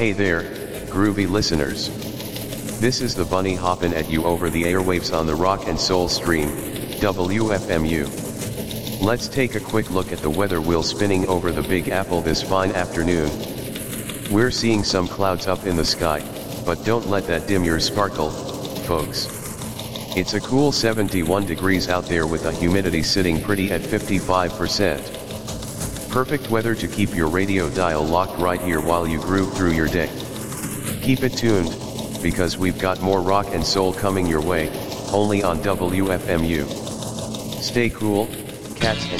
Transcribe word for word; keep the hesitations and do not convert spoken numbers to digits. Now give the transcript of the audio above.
Hey there, groovy listeners. This is the bunny hoppin' at you over the airwaves on the Rock and Soul stream, W F M U. Let's take a quick look at the weather wheel spinning over the Big Apple this fine afternoon. We're seeing some clouds up in the sky, but don't let that dim your sparkle, folks. It's a cool seventy-one degrees out there with the humidity sitting pretty at fifty-five percent. Perfect weather to keep your radio dial locked right here while you groove through your day. Keep it tuned, because we've got more rock and soul coming your way, only on W F M U. Stay cool, cats and